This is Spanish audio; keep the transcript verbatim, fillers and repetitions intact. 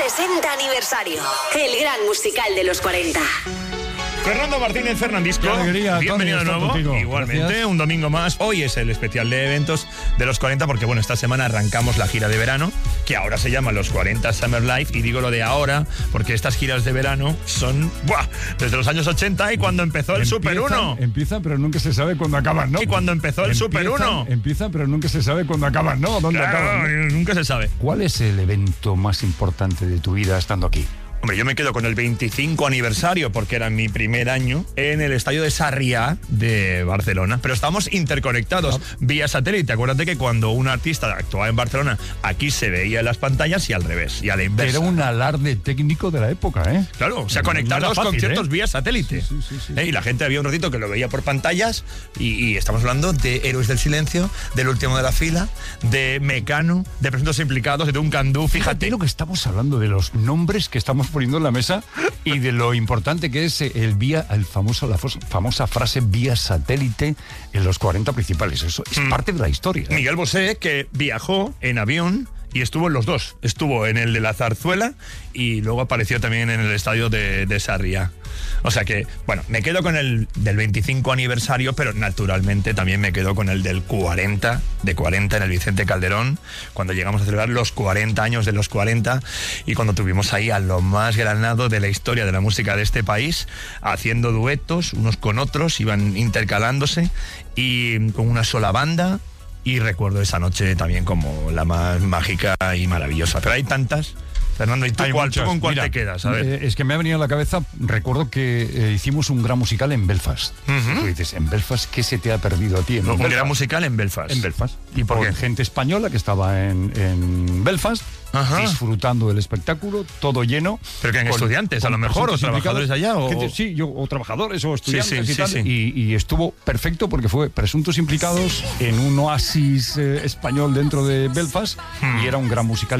sesenta aniversario. El gran musical de los cuarenta. Fernando Martínez Fernandisco, alegría, bienvenido de nuevo. Contigo. Igualmente, Gracias. Un domingo más. Hoy es el especial de eventos de los cuarenta, porque bueno, esta semana arrancamos la gira de verano, que ahora se llama los cuarenta Summer Life, y digo lo de ahora, porque estas giras de verano son, ¡buah!, desde los años ochenta y cuando empezó el Super uno. Empiezan, pero nunca se sabe cuándo acaban, ¿no? Y cuando empezó el Super uno. Empiezan, pero nunca se sabe cuándo acaban, ¿no? ¿Dónde Claro, acaban? ¿no? nunca se sabe. ¿Cuál es el evento más importante de tu vida estando aquí? Hombre, yo me quedo con el veinticinco aniversario, porque era mi primer año en el estadio de Sarriá de Barcelona. Pero estamos interconectados Ah. vía satélite. Acuérdate que cuando un artista actuaba en Barcelona, aquí se veía en las pantallas y al revés, y a la inversa. Era un alarde técnico de la época, ¿eh? Claro, o sea, No conectar era los fácil, conciertos ¿eh? vía satélite. Sí, sí, sí, sí. ¿Eh? Y la gente había un ratito que lo veía por pantallas, y, y estamos hablando de Héroes del Silencio, del Último de la Fila, de Mecano, de Presuntos Implicados, de un Candú. Fíjate Fíjate lo que estamos hablando, de los nombres que estamos poniendo en la mesa y de lo importante que es el vía, el famoso, la fos- famosa frase vía satélite en los cuarenta principales. Eso es Mm. parte de la historia. ¿eh? Miguel Bosé, que viajó en avión y estuvo en los dos. Estuvo en el de la Zarzuela y luego apareció también en el estadio de, de Sarriá. O sea que, bueno, me quedo con el del veinticinco aniversario, pero naturalmente también me quedo con el del cuarenta, de cuarenta en el Vicente Calderón, cuando llegamos a celebrar los cuarenta años de los cuarenta, y cuando tuvimos ahí a lo más granado de la historia de la música de este país, haciendo duetos unos con otros, iban intercalándose y con una sola banda. Y recuerdo esa noche también como la más mágica y maravillosa. Pero hay tantas. Fernando, ¿y tú, Hay cuál, muchas. tú con cuál Mira, te quedas? A ver. eh, es que me ha venido a la cabeza, recuerdo que eh, hicimos un gran musical en Belfast. Ujú. Tú dices, ¿en Belfast qué se te ha perdido a ti? En un Belfast? gran musical en Belfast. En Belfast. ¿Y por Con qué? gente española que estaba en, en Belfast, Ajá. disfrutando del espectáculo, todo lleno. Pero que en con- estudiantes, a con lo mejor, o presuntos trabajadores implicados. allá, o- Gente- sí, yo, o trabajadores o estudiantes sí, y sí, tal. sí. Y, y estuvo perfecto porque fue presuntos implicados en un oasis eh, español dentro de Belfast Hmm. y era un gran musical.